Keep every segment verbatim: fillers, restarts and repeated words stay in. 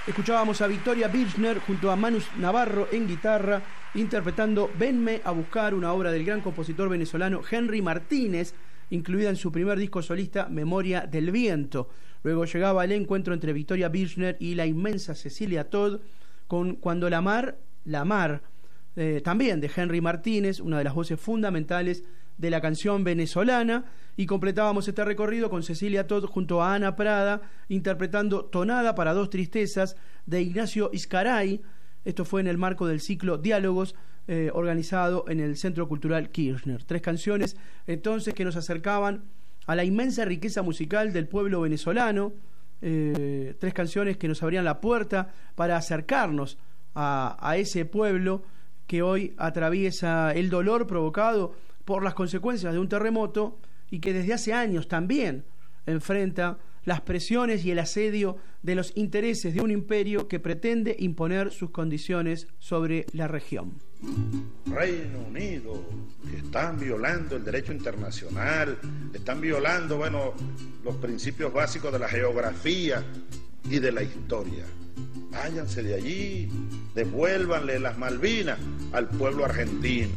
Escuchábamos a Victoria Birchner junto a Manu Navarro en guitarra, interpretando Venme a buscar, una obra del gran compositor venezolano Henry Martínez, incluida en su primer disco solista Memoria del Viento. Luego llegaba el encuentro entre Victoria Birchner y la inmensa Cecilia Todd con Cuando la mar, la mar, eh, también de Henry Martínez, una de las voces fundamentales de la canción venezolana, y completábamos este recorrido con Cecilia Todd junto a Ana Prada interpretando Tonada para dos tristezas de Ignacio Izcaray. Esto fue en el marco del ciclo Diálogos eh, organizado en el Centro Cultural Kirchner. Tres canciones entonces que nos acercaban a la inmensa riqueza musical del pueblo venezolano, eh, tres canciones que nos abrían la puerta para acercarnos a, a ese pueblo que hoy atraviesa el dolor provocado por las consecuencias de un terremoto y que desde hace años también enfrenta las presiones y el asedio de los intereses de un imperio que pretende imponer sus condiciones sobre la región. Reino Unido, que están violando el derecho internacional, están violando, bueno, los principios básicos de la geografía y de la historia. Váyanse de allí, devuélvanle las Malvinas al pueblo argentino.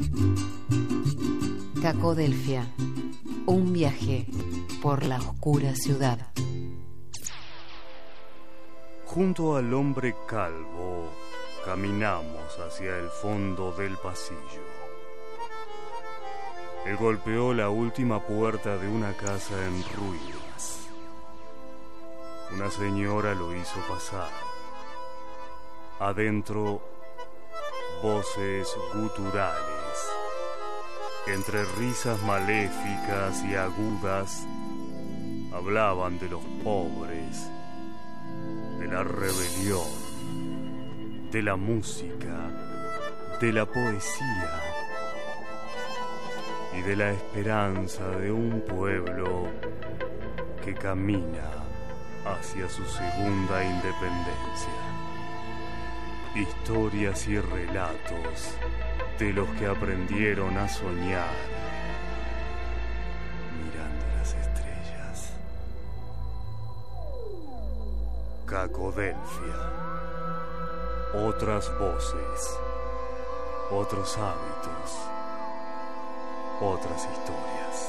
Cacodelfia, un viaje por la oscura ciudad. Junto al hombre calvo, caminamos hacia el fondo del pasillo. Él golpeó la última puerta de una casa en ruinas. Una señora lo hizo pasar. Adentro, voces guturales. Entre risas maléficas y agudas, hablaban de los pobres, de la rebelión, de la música, de la poesía y de la esperanza de un pueblo que camina hacia su segunda independencia. Historias y relatos de los que aprendieron a soñar mirando las estrellas. Cacodelfia. Otras voces, otros hábitos, otras historias.